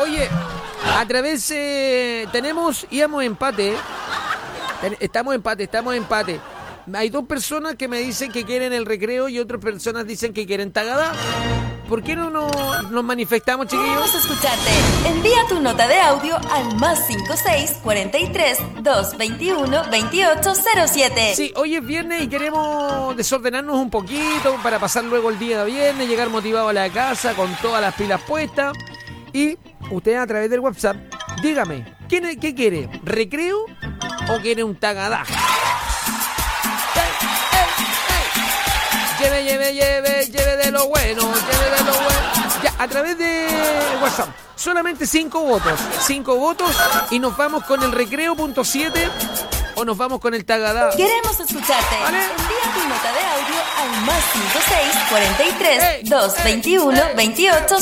Oye, a través íbamos empate. Estamos empate. Hay dos personas que me dicen que quieren el recreo y otras personas dicen que quieren Tagadá. ¿Por qué no nos manifestamos, chiquillos? Queremos escucharte. Envía tu nota de audio al +56 43 221 2807. Sí, hoy es viernes y queremos desordenarnos un poquito para pasar luego el día de viernes, llegar motivado a la casa con todas las pilas puestas. Y usted a través del WhatsApp, dígame, ¿qué quiere? ¿Recreo o quiere un Tagadá? Lleve de lo bueno, Ya, a través de WhatsApp, solamente 5 votos y nos vamos con el recreo.7 o nos vamos con el Tagadá. Queremos escucharte. ¿Vale? Envía tu nota de audio al +56 43 221 28